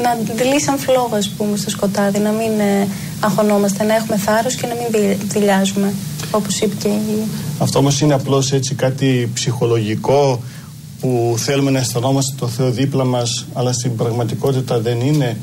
να αντιλεί σαν φλόγα, ας πούμε, στο σκοτάδι, να μην αγχωνόμαστε, να έχουμε θάρρος και να μην δειλιάζουμε, όπως είπε και η... Αυτό όμως είναι απλώς έτσι κάτι ψυχολογικό που θέλουμε να αισθανόμαστε το Θεό δίπλα μας, αλλά στην πραγματικότητα δεν είναι,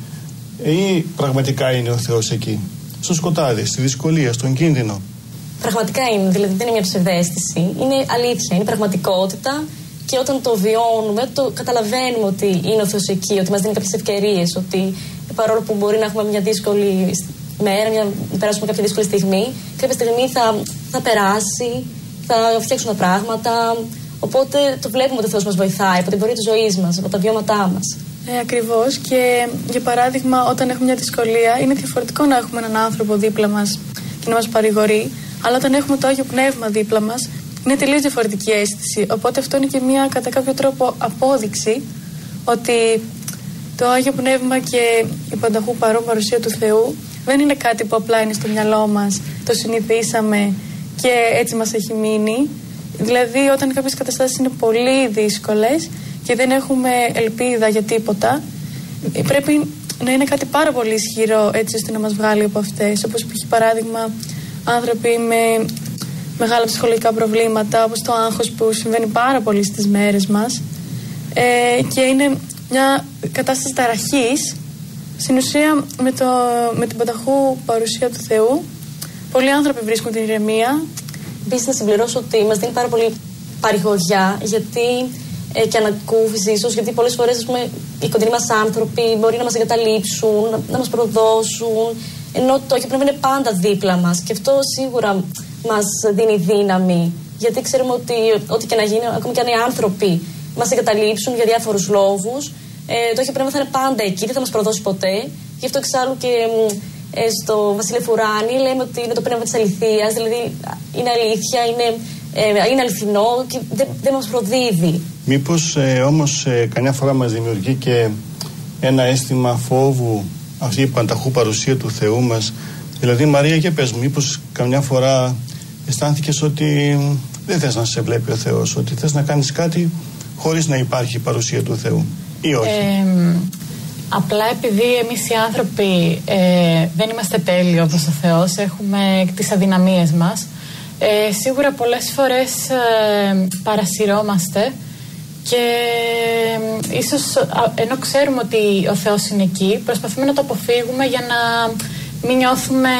ή πραγματικά είναι ο Θεός εκεί, στο σκοτάδι, στη δυσκολία, στον κίνδυνο? Πραγματικά είναι, δηλαδή δεν είναι μια ψευδαίσθηση, είναι αλήθεια, είναι πραγματικότητα. Και όταν το βιώνουμε, το καταλαβαίνουμε ότι είναι ο Θεός εκεί, ότι μας δίνει κάποιες ευκαιρίες, ότι παρόλο που μπορεί να έχουμε μια δύσκολη μέρα, να περάσουμε κάποια δύσκολη στιγμή, κάποια στιγμή θα περάσει, θα φτιάξουν τα πράγματα. Οπότε το βλέπουμε ότι ο Θεός μας βοηθάει από την πορεία της ζωής μας, από τα βιώματά μας. Ακριβώς. Και για παράδειγμα, όταν έχουμε μια δυσκολία, είναι διαφορετικό να έχουμε έναν άνθρωπο δίπλα μας και να μας παρηγορεί, αλλά όταν έχουμε το Άγιο Πνεύμα δίπλα μας, είναι τελείως διαφορετική αίσθηση. Οπότε αυτό είναι και μια κατά κάποιο τρόπο απόδειξη ότι το Άγιο Πνεύμα και η πανταχού παρόν παρουσία του Θεού δεν είναι κάτι που απλά είναι στο μυαλό μας, το συνηθίσαμε και έτσι μας έχει μείνει. Δηλαδή όταν κάποιες καταστάσεις είναι πολύ δύσκολες και δεν έχουμε ελπίδα για τίποτα, πρέπει να είναι κάτι πάρα πολύ ισχυρό έτσι ώστε να μας βγάλει από αυτές. Όπως π.χ. παράδειγμα άνθρωποι με μεγάλα ψυχολογικά προβλήματα, όπως το άγχος που συμβαίνει πάρα πολύ στις μέρες μας, και είναι μια κατάσταση ταραχής. Στην ουσία με την πανταχού παρουσία του Θεού πολλοί άνθρωποι βρίσκουν την ηρεμία. Επίσης να συμπληρώσω ότι μας δίνει πάρα πολύ παρηγοριά, γιατί και ανακούφιση ίσως, γιατί πολλές φορές οι κοντινοί μας άνθρωποι μπορεί να μας εγκαταλείψουν, να μας προδώσουν, ενώ το Άγιο Πνεύμα είναι πάντα δίπλα μας και αυτό σίγουρα μας δίνει δύναμη, γιατί ξέρουμε ότι ό,τι και να γίνει, ακόμη και αν οι άνθρωποι μας εγκαταλείψουν για διάφορους λόγους, το Άγιο Πνεύμα θα είναι πάντα εκεί, δεν θα μας προδώσει ποτέ. Γι' αυτό εξάλλου και στο Βασίλειο Φουράνη λέμε ότι είναι το πνεύμα της αληθείας, δηλαδή είναι αλήθεια, είναι αληθινό και δεν μας προδίδει. Μήπως όμως καμιά φορά μας δημιουργεί και ένα αίσθημα φόβου αυτή η πανταχού παρουσία του Θεού μας? Δηλαδή, Μαρία, και πες μου, μήπως καμιά φορά αισθάνθηκες ότι δεν θες να σε βλέπει ο Θεός, ότι θες να κάνεις κάτι χωρίς να υπάρχει η παρουσία του Θεού, ή όχι? Απλά επειδή εμείς οι άνθρωποι δεν είμαστε τέλειοι όπως ο Θεός, έχουμε τις αδυναμίες μας, σίγουρα πολλές φορές παρασυρώμαστε και ίσως ενώ ξέρουμε ότι ο Θεός είναι εκεί, προσπαθούμε να το αποφύγουμε για να μην νιώθουμε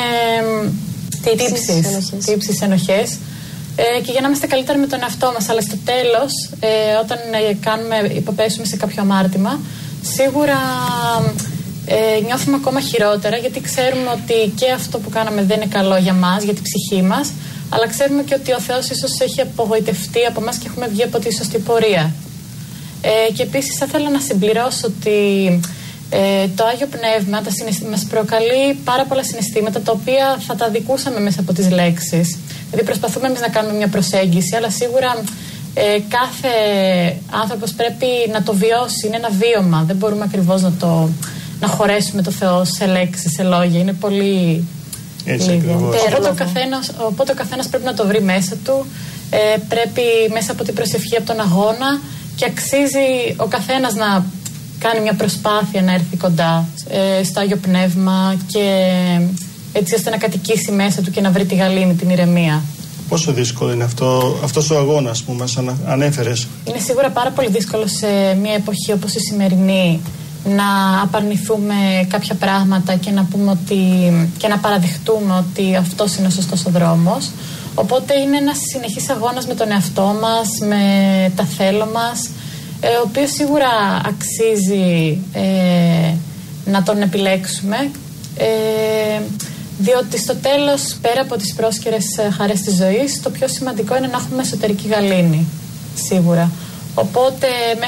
τύψεις, ενοχές, και για να είμαστε καλύτεροι με τον εαυτό μας. Αλλά στο τέλος, όταν υποπέσουμε σε κάποιο αμάρτημα, σίγουρα νιώθουμε ακόμα χειρότερα, γιατί ξέρουμε ότι και αυτό που κάναμε δεν είναι καλό για μας, για την ψυχή μας, αλλά ξέρουμε και ότι ο Θεός ίσως έχει απογοητευτεί από μας και έχουμε βγει από τη σωστή πορεία. Και επίσης θα ήθελα να συμπληρώσω ότι το Άγιο Πνεύμα μας προκαλεί πάρα πολλά συναισθήματα, τα οποία θα τα δικούσαμε μέσα από τις λέξεις. Δηλαδή προσπαθούμε εμείς να κάνουμε μια προσέγγιση, αλλά σίγουρα κάθε άνθρωπος πρέπει να το βιώσει, είναι ένα βίωμα. Δεν μπορούμε ακριβώς να χωρέσουμε το Θεό σε λέξεις, σε λόγια. Είναι πολύ λίγο. Οπότε ο καθένας πρέπει να το βρει μέσα του, πρέπει μέσα από την προσευχή, από τον αγώνα, και αξίζει ο καθένας να κάνει μια προσπάθεια να έρθει κοντά στο Άγιο Πνεύμα, και έτσι ώστε να κατοικήσει μέσα του και να βρει τη γαλήνη, την ηρεμία. Πόσο δύσκολο είναι αυτός ο αγώνας που μας ανέφερες? Είναι σίγουρα πάρα πολύ δύσκολο σε μια εποχή όπως η σημερινή να απαρνηθούμε κάποια πράγματα και να πούμε και να παραδεχτούμε ότι αυτός είναι ο σωστός ο δρόμος. Οπότε είναι ένας συνεχής αγώνας με τον εαυτό μας, με τα θέλω μας, ο οποίος σίγουρα αξίζει να τον επιλέξουμε, διότι στο τέλος, πέρα από τις πρόσκαιρες χαρές της ζωής, το πιο σημαντικό είναι να έχουμε εσωτερική γαλήνη, σίγουρα. Οπότε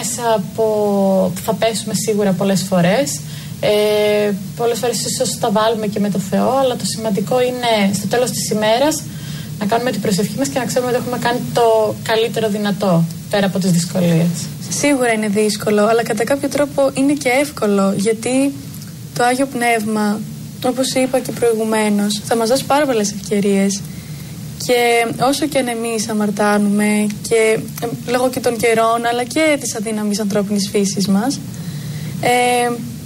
θα πέσουμε σίγουρα πολλές φορές, πολλές φορές ίσως τα βάλουμε και με το Θεό, αλλά το σημαντικό είναι στο τέλος της ημέρας να κάνουμε την προσευχή μας και να ξέρουμε ότι έχουμε κάνει το καλύτερο δυνατό πέρα από τις δυσκολίες. Σίγουρα είναι δύσκολο, αλλά κατά κάποιο τρόπο είναι και εύκολο, γιατί το Άγιο Πνεύμα, όπως είπα και προηγουμένως, θα μας δώσει πάρα πολλές ευκαιρίες. Και όσο και αν εμείς αμαρτάνουμε, και λόγω και των καιρών, αλλά και της αδύναμης ανθρώπινης φύσης μας,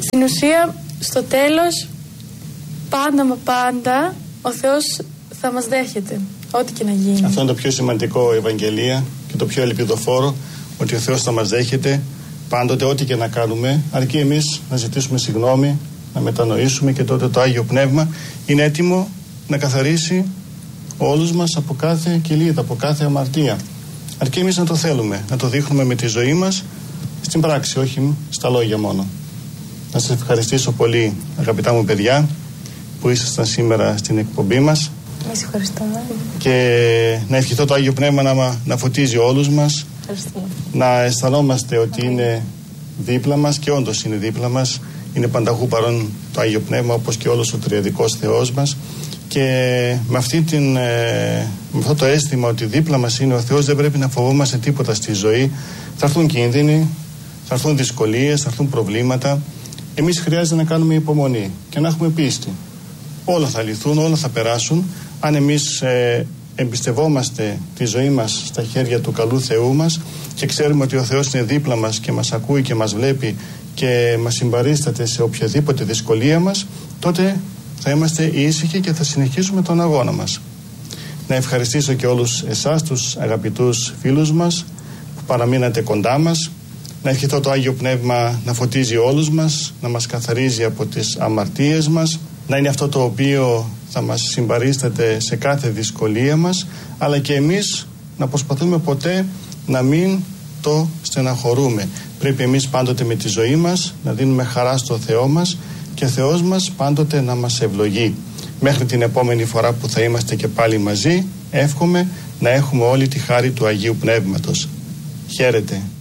στην ουσία, στο τέλος, πάντα μα πάντα, ο Θεός θα μας δέχεται, ό,τι και να γίνει. Αυτό είναι το πιο σημαντικό, Ευαγγελία, και το πιο ελπιδοφόρο, ότι ο Θεός θα μας δέχεται πάντοτε, ό,τι και να κάνουμε, αρκεί εμείς να ζητήσουμε συγγνώμη, να μετανοήσουμε, και τότε το Άγιο Πνεύμα είναι έτοιμο να καθαρίσει όλους μας από κάθε κοιλίδα, από κάθε αμαρτία. Αρκεί εμείς να το θέλουμε, να το δείχνουμε με τη ζωή μας στην πράξη, όχι στα λόγια μόνο. Να σας ευχαριστήσω πολύ, αγαπητά μου παιδιά, που ήσασταν σήμερα στην εκπομπή μας. Εμείς ευχαριστούμε. Και να ευχηθώ το Άγιο Πνεύμα να φωτίζει όλους μας, να αισθανόμαστε ότι είναι δίπλα μας, και όντως είναι δίπλα μας. Είναι πανταχού παρόν το Άγιο Πνεύμα, όπως και όλος ο τριαδικός Θεός μας. Και με αυτό το αίσθημα ότι δίπλα μας είναι ο Θεός, δεν πρέπει να φοβόμαστε τίποτα στη ζωή. Θα έρθουν κίνδυνοι, θα έρθουν δυσκολίες, θα έρθουν προβλήματα. Εμείς χρειάζεται να κάνουμε υπομονή και να έχουμε πίστη. Όλα θα λυθούν, όλα θα περάσουν, αν εμείς εμπιστευόμαστε τη ζωή μας στα χέρια του καλού Θεού μας και ξέρουμε ότι ο Θεός είναι δίπλα μας και μας ακούει και μας βλέπει και μας συμπαρίσταται σε οποιαδήποτε δυσκολία μας, τότε θα είμαστε ήσυχοι και θα συνεχίσουμε τον αγώνα μας. Να ευχαριστήσω και όλους εσάς, τους αγαπητούς φίλους μας που παραμείνατε κοντά μας. Να ευχηθώ το Άγιο Πνεύμα να φωτίζει όλους μας, να μας καθαρίζει από τις αμαρτίες μας, να είναι αυτό το οποίο θα μας συμπαρίσταται σε κάθε δυσκολία μας, αλλά και εμείς να προσπαθούμε ποτέ να μην το στεναχωρούμε. Πρέπει εμείς πάντοτε με τη ζωή μας να δίνουμε χαρά στο Θεό μας και ο Θεός μας πάντοτε να μας ευλογεί. Μέχρι την επόμενη φορά που θα είμαστε και πάλι μαζί, εύχομαι να έχουμε όλη τη χάρη του Αγίου Πνεύματος. Χαίρετε.